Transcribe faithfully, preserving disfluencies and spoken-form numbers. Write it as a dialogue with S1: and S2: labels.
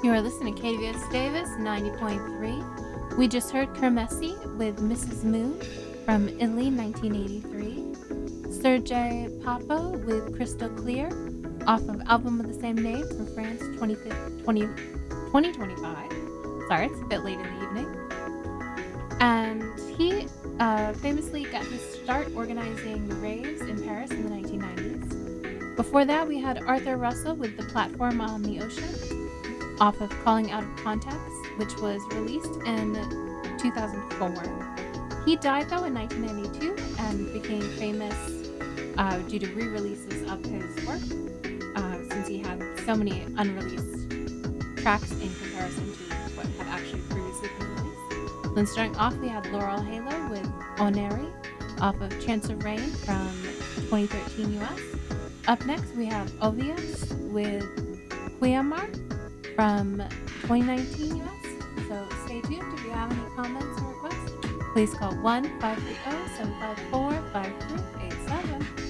S1: You are listening to K D V S Davis ninety point three. We just heard Kermesse with Missus Moon from Italy nineteen eighty-three. Sergei Papo with Crystal Clear off of album of the same name from France twenty twenty-five. Sorry, it's a bit late in the evening. And he uh, famously got his start organizing raves in Paris in the nineteen nineties. Before that, we had Arthur Russell with The Platform on the Ocean off of Calling Out of Context, which was released in two thousand four. He died, though, in nineteen ninety-two and became famous uh, due to re-releases of his work, uh, since he had so many unreleased tracks in comparison to what had actually previously been released. Then starting off, we had Laurel Halo with Oneri off of Chance of Rain from twenty thirteen U S. Up next, we have Ovius with Cuiamar from twenty nineteen U S. So stay tuned. If you have any comments or requests, please call one five three zero, seven five four, five three eight seven.